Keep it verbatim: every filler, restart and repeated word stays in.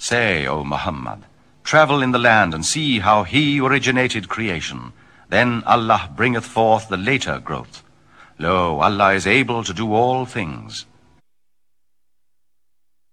Say, O Muhammad, travel in the land and see how he originated creation. Then Allah bringeth forth the later growth. Lo, Allah is able to do all things.